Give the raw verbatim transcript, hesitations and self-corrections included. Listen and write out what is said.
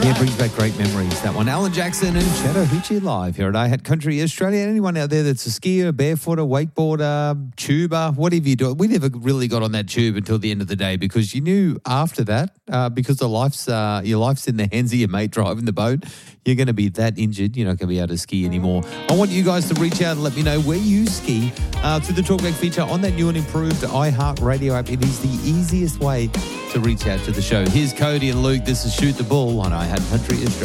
Yeah, brings back great memories, that one. Alan Jackson and Chattahoochee live here at I Hat Country Australia. Anyone out there that's a skier, barefooter, wakeboarder, tuber, whatever you do, we never really got on that tube until the end of the day because you knew after that, uh, because the life's uh, your life's in the hands of your mate driving the boat, you're going to be that injured, you're not going to be able to ski anymore. I want you guys to reach out and let me know where you ski uh, through the Talkback feature on that new and improved iHeartRadio app. It is the easiest way to reach out to the show. Here's Cody and Luke. This is Shoot the Bull on I Hat Country Australia.